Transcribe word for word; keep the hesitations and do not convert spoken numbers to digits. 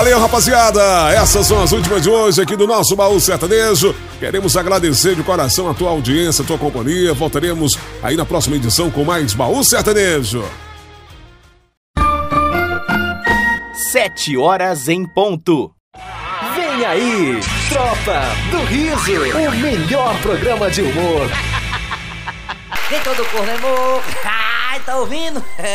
Valeu, rapaziada! Essas são as últimas de hoje aqui do nosso Baú Sertanejo. Queremos agradecer de coração a tua audiência, a tua companhia. Voltaremos aí na próxima edição com mais Baú Sertanejo. Sete horas em ponto. Vem aí, Tropa do Riso, o melhor programa de humor. Nem todo corno é morro. Ai, tá ouvindo?